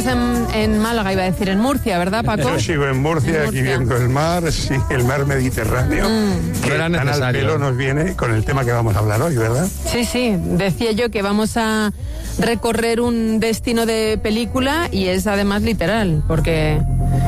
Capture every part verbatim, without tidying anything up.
sigues en, en Málaga, iba a decir en Murcia, ¿verdad, Paco? Yo sigo en Murcia, en Murcia. Aquí viendo el mar, sí, el mar Mediterráneo, mm. que tan al pelo nos viene con el tema que vamos a hablar hoy, ¿verdad? Sí, sí, decía yo que vamos a recorrer un destino de película y es además literal, porque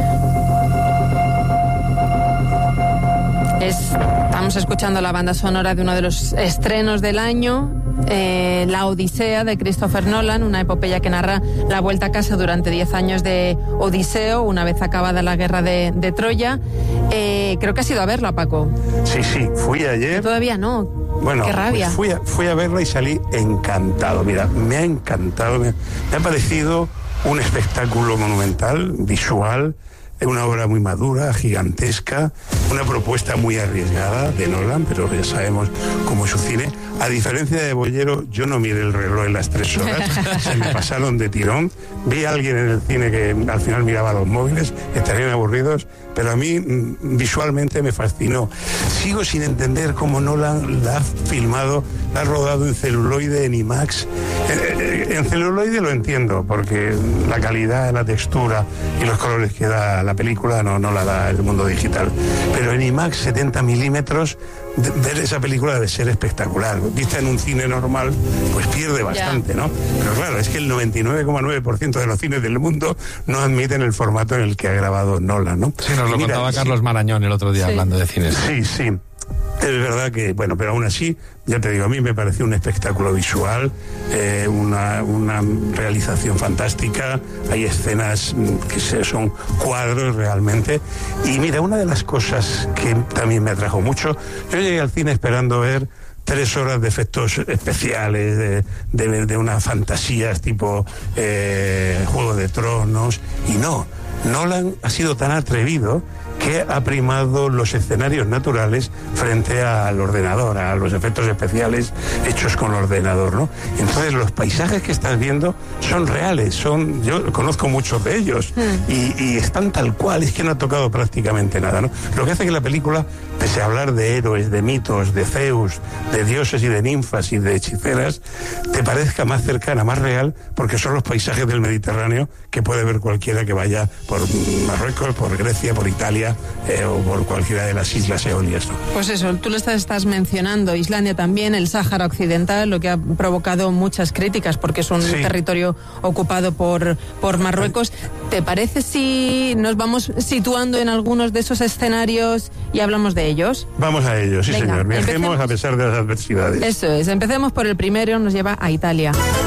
es, estamos escuchando la banda sonora de uno de los estrenos del año, eh, La Odisea de Christopher Nolan, una epopeya que narra la vuelta a casa durante diez años de Odiseo, una vez acabada la guerra de, de Troya. Eh, creo que has ido a verla, Paco. Sí, sí, fui ayer. Todavía no. Bueno, qué rabia. Pues fui, a, fui a verla y salí encantado. Mira, me ha encantado, me, me ha parecido un espectáculo monumental, visual, una obra muy madura, gigantesca, una propuesta muy arriesgada de Nolan, pero ya sabemos cómo es su cine. A diferencia de Bollero, yo no miré el reloj en las tres horas, se me pasaron de tirón. Vi a alguien en el cine que al final miraba los móviles, estarían aburridos, pero a mí visualmente me fascinó. Sigo sin entender cómo Nolan la ha filmado, la ha rodado en celuloide, en IMAX. En celuloide lo entiendo, porque la calidad, la textura y los colores que da la película no, no la da el mundo digital. Pero en IMAX setenta milímetros, de, ver esa película debe ser espectacular. Vista en un cine normal, pues pierde bastante, ¿no? Pero claro, es que el noventa y nueve coma nueve por ciento de los cines del mundo no admiten el formato en el que ha grabado Nolan, ¿no? Sí, nos lo Mira, contaba sí, Carlos Marañón el otro día, sí, hablando de cine. Sí, sí. Es verdad que, bueno, pero aún así, ya te digo, a mí me pareció un espectáculo visual, eh, una, una realización fantástica, hay escenas que son cuadros realmente. Y mira, una de las cosas que también me atrajo mucho, yo llegué al cine esperando ver tres horas de efectos especiales, de, de, de unas fantasías tipo eh, Juego de Tronos, y no, Nolan ha sido tan atrevido que ha primado los escenarios naturales frente al ordenador, a los efectos especiales hechos con ordenador, ¿no? Entonces los paisajes que estás viendo son reales, son, yo conozco muchos de ellos, mm. y, y están tal cual, es que no ha tocado prácticamente nada, ¿no? Lo que hace que la película, pese a hablar de héroes, de mitos, de Zeus, de dioses y de ninfas y de hechiceras, te parezca más cercana, más real, porque son los paisajes del Mediterráneo que puede ver cualquiera que vaya por Marruecos, por Grecia, por Italia, Eh, o por cualquiera de las islas eolias, ¿no? Pues eso, tú lo estás, estás mencionando, Islandia también, el Sáhara Occidental, lo que ha provocado muchas críticas porque es un sí. territorio ocupado por, por Marruecos. ¿Te parece si nos vamos situando en algunos de esos escenarios y hablamos de ellos? Vamos a ellos, sí. Venga, señor. Viajemos empecemos. A pesar de las adversidades. Eso es, empecemos por el primero, nos lleva a Italia.